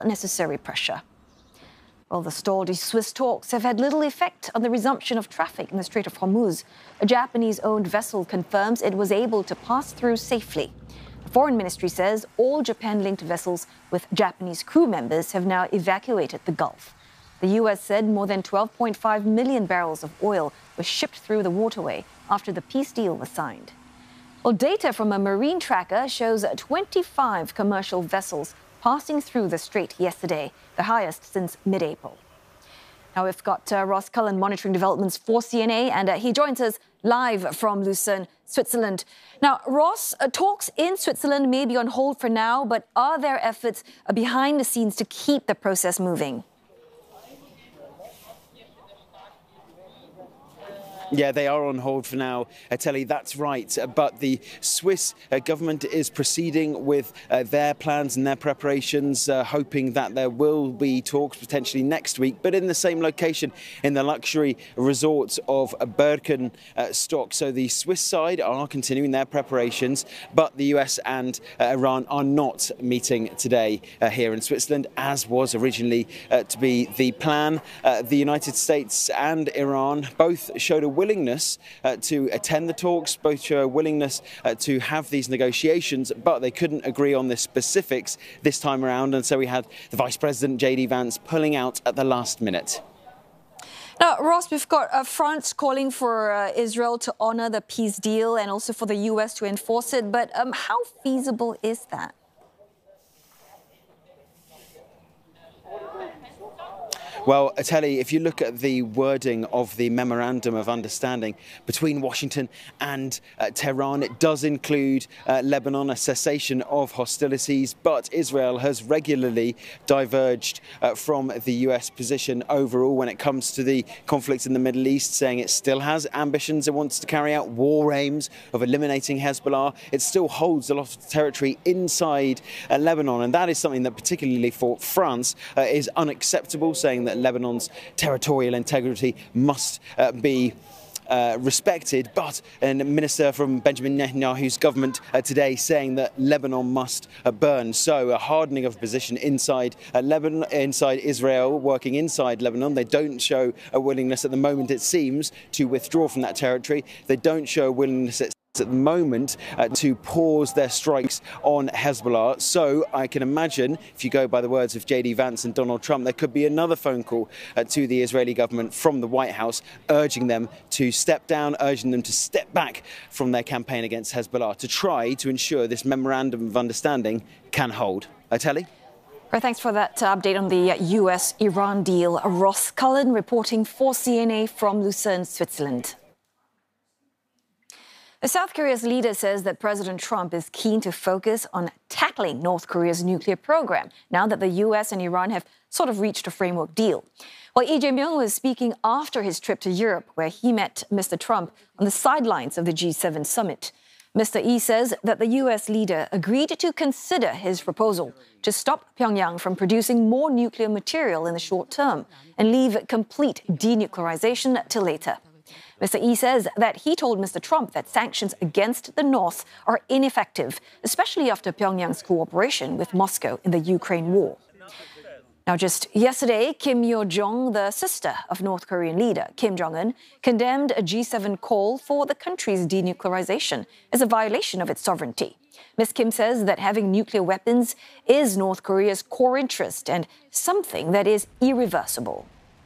necessary pressure. Well, the stalled Swiss talks have had little effect on the resumption of traffic in the Strait of Hormuz. A Japanese-owned vessel confirms it was able to pass through safely. The Foreign Ministry says all Japan-linked vessels with Japanese crew members have now evacuated the Gulf. The U.S. said more than 12.5 million barrels of oil were shipped through the waterway after the peace deal was signed. Well, data from a marine tracker shows 25 commercial vessels passing through the strait yesterday, the highest since mid-April. Now we've got Ross Cullen monitoring developments for CNA, and he joins us live from Lucerne, Switzerland. Now, Ross, talks in Switzerland may be on hold for now, but are there efforts behind the scenes to keep the process moving? Yeah, they are on hold for now, Telly, that's right. But the Swiss government is proceeding with their plans and their preparations, hoping that there will be talks potentially next week, but in the same location, in the luxury resort of Birkenstock. So the Swiss side are continuing their preparations, but the US and Iran are not meeting today here in Switzerland, as was originally to be the plan. The United States and Iran both showed a willingness to attend the talks, both show a willingness to have these negotiations, but they couldn't agree on the specifics this time around, and so we had the Vice President J.D. Vance pulling out at the last minute. Now, Ross, we've got France calling for Israel to honour the peace deal and also for the U.S. to enforce it, but how feasible is that? Well, Telly, if you look at the wording of the Memorandum of Understanding between Washington and Tehran, it does include Lebanon, a cessation of hostilities, but Israel has regularly diverged from the US position overall when it comes to the conflict in the Middle East, saying it still has ambitions, it wants to carry out war aims of eliminating Hezbollah. It still holds a lot of territory inside Lebanon, and that is something that particularly for France is unacceptable, saying that Lebanon's territorial integrity must be respected, but a minister from Benjamin Netanyahu's government today saying that Lebanon must burn. So a hardening of position inside Lebanon, inside Israel, working inside Lebanon. They don't show a willingness at the moment, it seems, to withdraw from that territory. They don't show a willingness at the moment to pause their strikes on Hezbollah. So I can imagine, if you go by the words of J.D. Vance and Donald Trump, there could be another phone call to the Israeli government from the White House, urging them to step down, urging them to step back from their campaign against Hezbollah to try to ensure this Memorandum of Understanding can hold. Telly? Well, thanks for that update on the US-Iran deal. Ross Cullen reporting for CNA from Lucerne, Switzerland. South Korea's leader says that President Trump is keen to focus on tackling North Korea's nuclear program now that the US and Iran have sort of reached a framework deal. Well, Lee Jae-myung was speaking after his trip to Europe, where he met Mr. Trump on the sidelines of the G7 summit. Mr. Lee says that the US leader agreed to consider his proposal to stop Pyongyang from producing more nuclear material in the short term and leave complete denuclearization till later. Mr. Lee says that he told Mr. Trump that sanctions against the North are ineffective, especially after Pyongyang's cooperation with Moscow in the Ukraine war. Now, just yesterday, Kim Yo-jong, the sister of North Korean leader Kim Jong-un, condemned a G7 call for the country's denuclearization as a violation of its sovereignty. Ms. Kim says that having nuclear weapons is North Korea's core interest and something that is irreversible.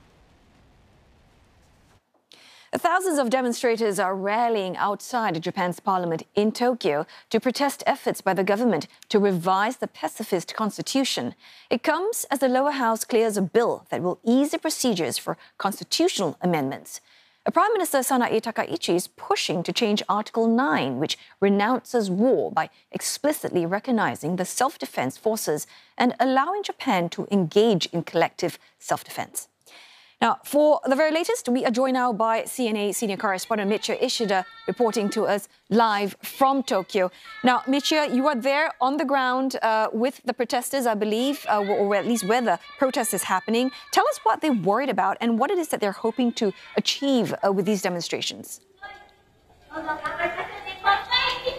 Thousands of demonstrators are rallying outside Japan's parliament in Tokyo to protest efforts by the government to revise the pacifist constitution. It comes as the lower house clears a bill that will ease the procedures for constitutional amendments. Prime Minister Sanae Takaichi is pushing to change Article 9, which renounces war by explicitly recognizing the self-defense forces and allowing Japan to engage in collective self-defense. Now, for the very latest, we are joined now by CNA senior correspondent Michia Ishida reporting to us live from Tokyo. Now, Michia, you are there on the ground with the protesters, I believe, or at least where the protest is happening. Tell us what they're worried about and what it is that they're hoping to achieve with these demonstrations.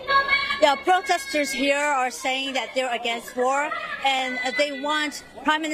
Yeah, protesters here are saying that they're against war and they want Prime Minister